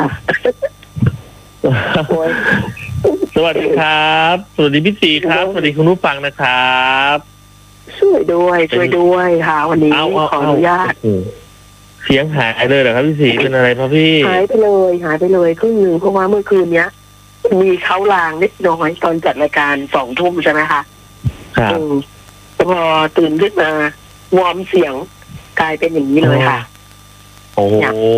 โอ้ยสวัสดีครับ สวัสดีพี่สีครับสวัสดีคุณผู้ฟังนะครับช่วยด้วยค่ะ วันนี้ขออนุญาตเสียงหายเลยเหรอครับพี่สีเป็นอะไรครับพี่หายไปเลยครึ่งหนึ่งเพราะว่าเมื่อคืนเนี้ย มีเขาลางนิดน้อยตอนจัดรายการ20:00ใช่ไหมคะครับพอตื่นขึ้นมาวอร์มเสียงกลายเป็นอย่างนี้เลยค่ะโอ้โห